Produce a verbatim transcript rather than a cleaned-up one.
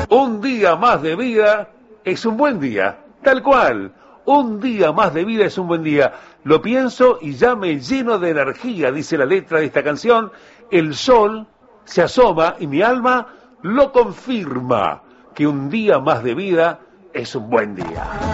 Un día más de vida es un buen día, tal cual. Un día más de vida es un buen día. Lo pienso y ya me lleno de energía, dice la letra de esta canción. El sol se asoma y mi alma lo confirma, que un día más de vida es un buen día.